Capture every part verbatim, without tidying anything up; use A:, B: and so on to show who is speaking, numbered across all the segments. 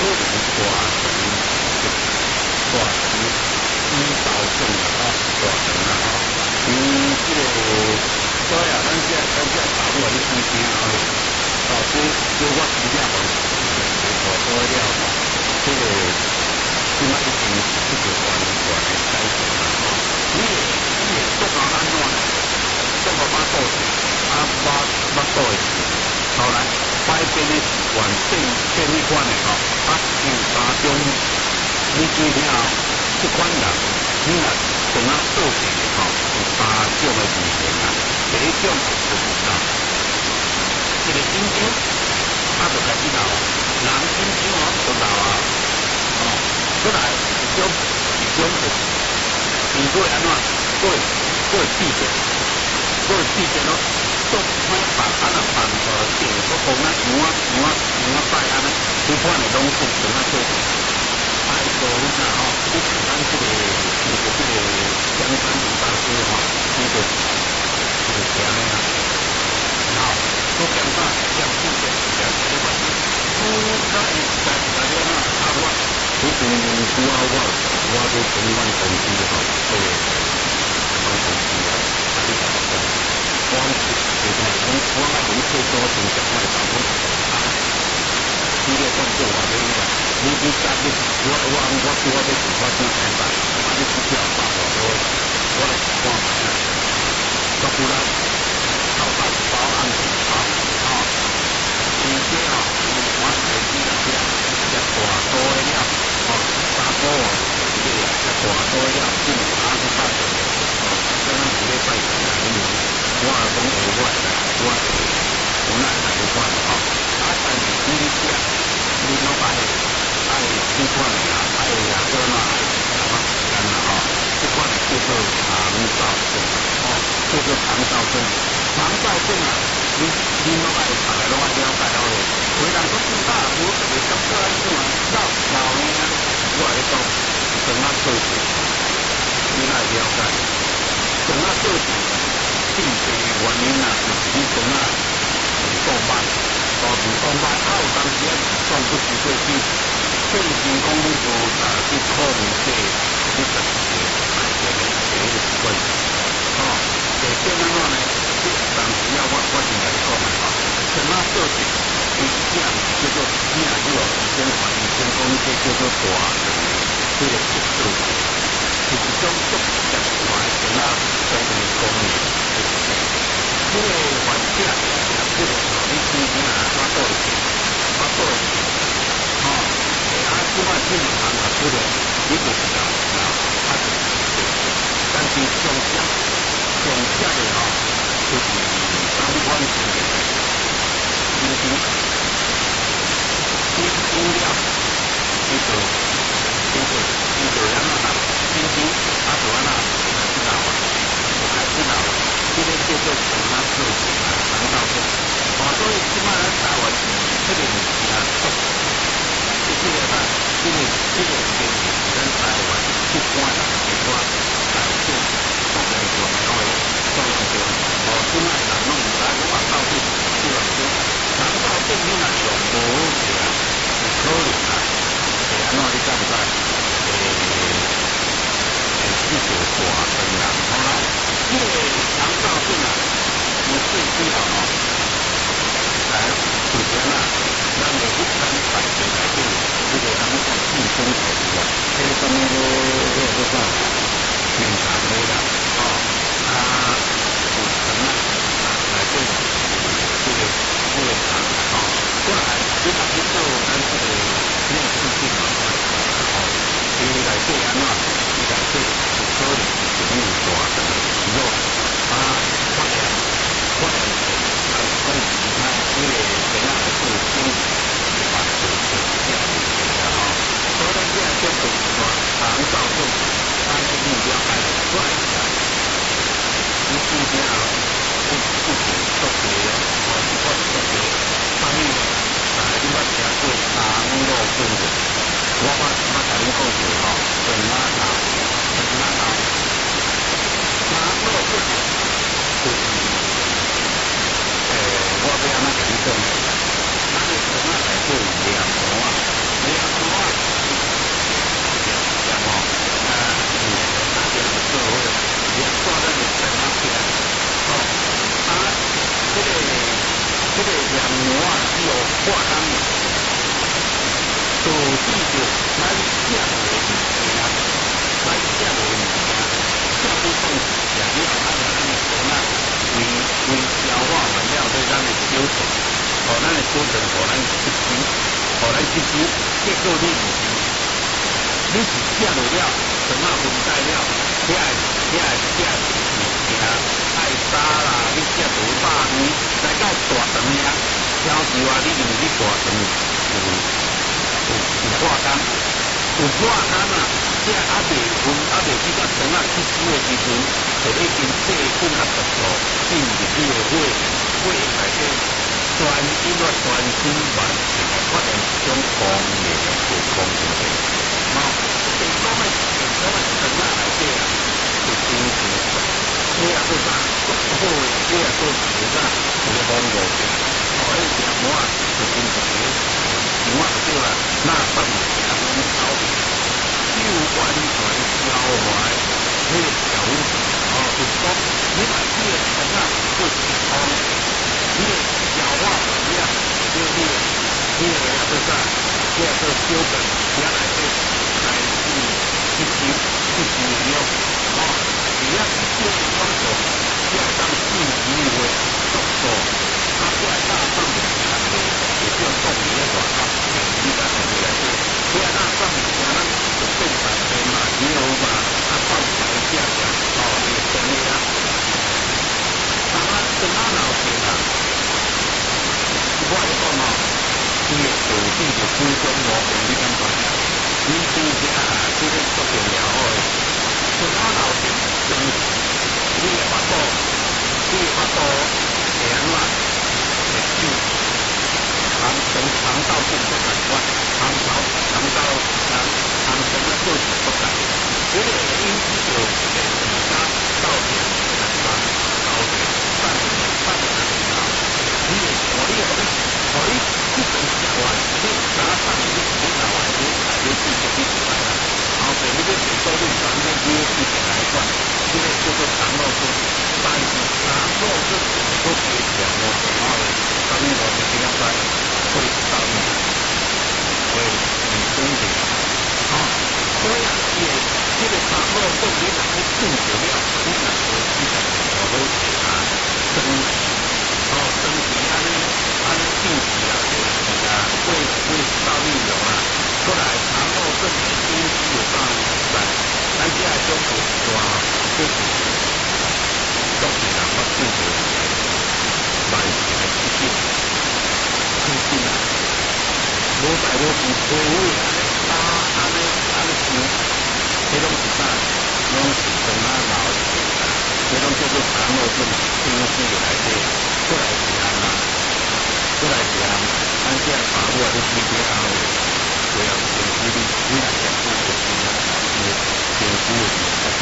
A: 能大成大成医道证啊，吼大成啊，吼。嗯，这个所以啊，咱这咱这大陆啊，你听听啊，哦，这这我真正无无无多了吼，这个即摆已经这个完全的改变啦，吼。你你会做到安怎呢？做到巴肚啊，巴巴肚的事，后来摆边的习惯变变迄款的吼，啊，有家中你只听这款人，你若从啊做起的吼，有三种的语言啊，第一种就是啥，一个紧张，啊就开始闹，人紧张哦就闹啊，哦，再来一种一种就是，伊过安怎，过过气节，过气节咯，做歹办啊若办错对，我讲啊样啊样啊样啊摆安尼，这款的拢是从啊做。啊，一个啥吼？你像咱这个，这个这个江山林大师吼，那个这个强的啦，吼，做江山江山的江山的关系，我咱伊在在了那啊我，我从拄啊我我做台湾公司吼，做台湾公司啊，啊你讲讲，我其实我我啊从退休从讲我来讲讲啊，你咧讲做话咧个。你你家己，我我我拄好要做我怎开办？啊，你只要八百多，我来看卖啊。做不啦？老板包安全包，吼，而且吼，我自己来讲，食大多的了，吼，三个月一个月食大多的了，进啊去办的，吼，像咱一礼拜三来因为我也讲学我来，我我来来去管吼，啊，但是你你食，你老板。爱这款的啊，爱啊，做哪爱什么时间啦吼？这款的叫做肠燥症，吼，叫做肠燥症。肠燥症啊，你你拢爱大家拢爱了解了嘞。有人讲知道，无特别讲出来是嘛？老老呢，我来讲，怎啊做事，你来了解。怎啊做事，定性的原因啊，就是你怎啊动脉，导致动脉啊，有当时啊，撞不起过去。正经公路啊，去控制这个安全的这个习惯，哦，第三安怎呢？这当时啊，我我先来讲嘛，吼，怎么做事？伊这样叫做你若去哦，医生看医生讲这叫做大肠的这个激素，是一种足极端的怎啊生理功能的疾病。这个患者啊，这个吼，你听听啊，我做的是，我做的是，吼。啊，即摆正常啊，出来你就是讲啊，啊就是，但是上车上车的吼，就是当官是的，就是你除了那个那个那个安怎啦，心情啊就安怎开始闹啊，就开始闹啊，这个叫做肠啊做事啊，肠道做，哦，所以即摆咱台湾这个物件足。这个啊，这个这个病是咱台湾一般人一般来讲，国内重要的重要症。哦，即摆人拢唔知讲到底这样子，肠道症你若上无去啊，有可能啊，会安怎你知唔知？诶诶，去做大肠啦，好啦，这个肠道症啊，有最主要哦，来首先啊。咱的一般排便来讲，这个咱们讲寄生虫啊，这个上面都都都啥，检查类啦，哦，啊，有虫啊，啊来讲，这个这个肠啊，过来，你若去做咱这个内视镜啊，哦，伊来说安怎，伊来说有可能是因为大肠的息肉啊发炎，发炎，啊，讲其他这个怎样来做清理。把这个这这样子的啊，所以咱现在就等于说，肠道症，它的目标还是快起来。你今天啊，不不仅特别哦，不管特别参与啊，你把听过肠漏症的，我把我甲你讲过吼，怎么闹，怎么闹，肠漏症就是，诶，我要安怎甲你讲？咱的肠啊内底有黏膜啊，黏膜成互咱吸收，互咱吸收，结果你毋是，你是食落了，肠仔分解了，遐个遐个遐个物件，爱沙啦，你食无肉圆，来到大肠呀，超市话你因为你大肠有有有化工，有化工啊，这还未分，还未去到肠仔吸收的时阵，就已经细菌啊毒素进入你的胃，胃内底全因为全身完全的发现一种功能的不公平性。哦，健康的健康的肠仔内底啊，是真真爽。你也做啥？做好的，你也做做啥？有个帮助性。哦，迄个膜啊，就真是个，情况就对啦。那放物件拢搞定，就完全消化迄个条件。哦，就是讲，你买这个肠仔做健康，你的消化能量，就你的你的个做啥？你也做小便，你内底来去吸收吸收营养。哦，只要是这个方式，这个当进食的速度，啊，这个大上面产的，也就动力一大啊，你看看起来是，这个大上面可能就动产的嘛，牛嘛，啊，放白下的，哦，这个生的啊，当然等他老些啦，我来讲哦，伊的土地就始终无变，你感觉？你真正啊，这个足重要的。等我老先生，你的腹肚，你的腹肚会安怎？会手肠肠肠道菌不感官，肠道肠道肠肠肠的做事不感，这个因此就会其他造成难发高点，半年半年的高，你的我你我你我你这种食完，你哪半年你你老外你你自己就出来了。后边你要提高你全身肌肉一点来算，这个叫做肠漏症。但是肠漏症都可以讲哦，然后当然我们这样在会当会很公平啊。所以啊，也这个肠漏症你若去治疗了，你若无去个好好食啊，升级哦，升级安尼安尼定期啊，定期啊，会会到利用啊。过来肠漏症的因素有啥在？咱这个种有大，就是当时人发生过慢性的疾病，疾病啊，无代无志推位啊，啊安尼安尼想，这拢是啥？拢是肠仔老血啊，这拢叫做肠漏症因素内底。过来是安啦，过来是安，咱这个把握你记住后。不要评估你，你来评估的是你评估的是不大，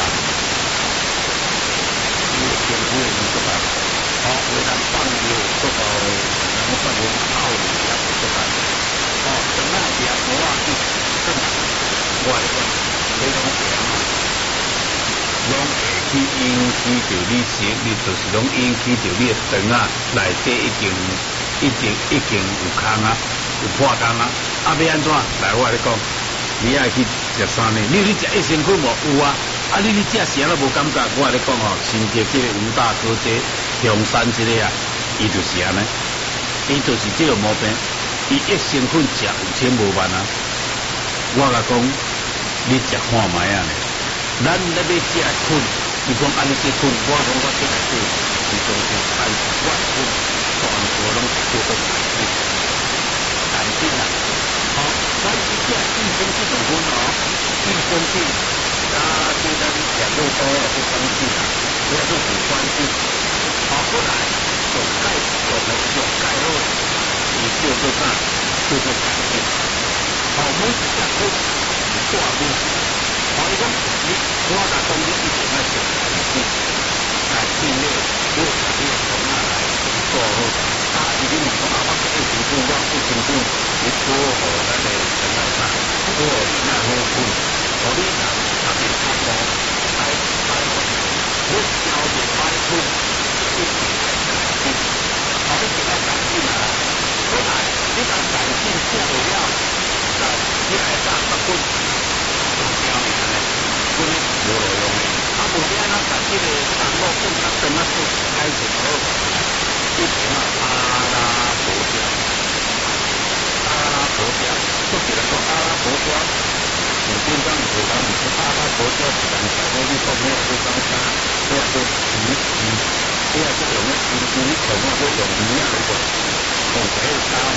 A: 你的评估的是不大。好，为咱放牛做到能放牛泡米也不大。哦，等那边我话是正常，我来讲，这种病啊，拢会去引起着你身，你就是拢引起着你的肠啊内底已经已经已经有空啊。有破空啊！啊，要安怎？来，我来讲，你爱去食啥呢？你你食益生菌无？有啊！啊，你你食时啊都无感觉。我来讲哦，新竹这个五大科这香山这个啊，伊就是安尼，伊就是这个毛病。伊益生菌食有千无万啊！我甲讲，你食看卖啊呢？咱那要食菌，伊讲安尼这菌，我讲我这来做，伊讲是三十万菌，全部拢做得来菌。产品啊，好，所以这益生菌种菌哦，益生菌啊，对咱养肉多啊，不生气啊，不要做补酸性，好过来有钙有的有钙肉，你就做啥？就做产品，好，每一项都是大部，好一个你我打工就一点来做产品，产品类，如果产品从哪来做好？啊！已经唔讲啊，我是益生菌，我益生菌，你撮合咱个肠内啥，撮合那好菌，互你人啊袂差多，来来回，你消灭歹菌，一定来产品，互你食到产品啊！本来你当产品食落了，来你来啥杀菌，就消灭咧，菌无路用诶，啊无你安怎把这个肠漏症甲肠仔做改善好？一瓶啊，阿拉伯酱， 章五章，阿拉伯教是人才，我你讲咩是讲啥？你也是鱼鱼，你也是用咩鱼鱼你讲我都用鱼啊个，用这个沙嘛。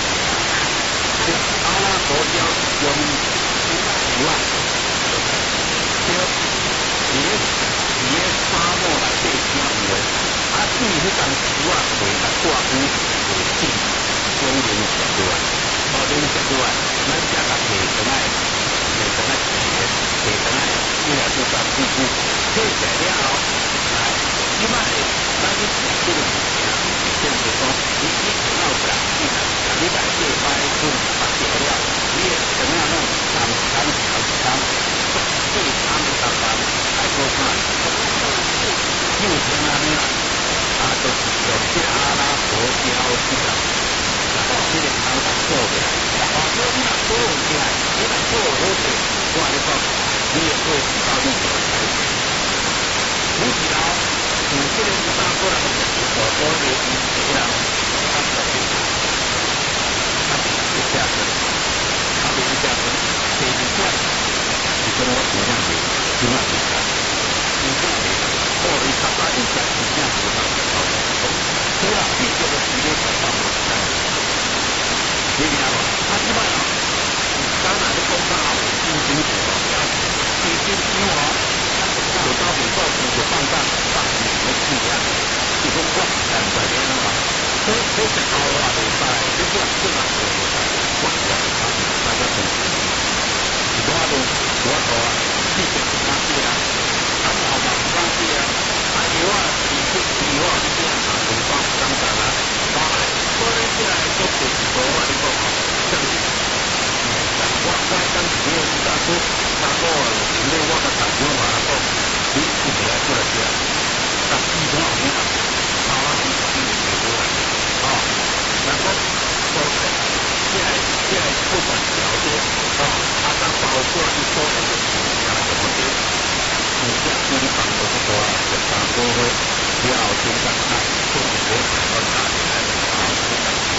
A: 阿拉伯教用鱼啊，就伊个伊个沙漠内底生有，啊，伊迄间鱼啊，会甲挂鱼会起，用零食过来，哦，零食过来，咱只甲提上来。提上来提的，提上来，你也做三四步，提起来了后，来，即摆咱去食这个物件，就是讲，你你闹出来，你来，你来这摆做发掉了，你的怎样弄？三三三三，这三三三，爱做啥？就像安尼啦，啊，就是用这阿拉伯胶去啦。哦，这个汤打做的，哦，所以你若做起来，你若做好势，我跟你讲，你也会到你所开始。你知道，你这个是打过来的，我说的，这个人他可以，他比一下子，他比一下子，比一下子，你跟我同样的，同样的，同样的，或者他把一下一下子他就到了，所以啊，这个的时间才到了。你听无？啊，即摆哦，当然你讲啥哦，金金股哦，金金股哦，有招品做成就放上放你的气量，就讲我两百年了嘛，所以所以是高啊，袂使，你不然这样子袂使，我是啊，啊，大家同意。是我都我做啊，四千五百几啊，啊毛毛五百几啊，啊油啊，二七二我你这样啊，五百三十啊，八百，我咧这来做做做我你讲哦，真是，我我当时我是当初当我前面我个同学嘛讲，你你不要过来这，但是多少年了，啊，你你你过来，哦，然后说的，这来这来不管条件，哦，啊，当包括你所有的物件什么的，物件你放到这个啊，就当做了后，先当他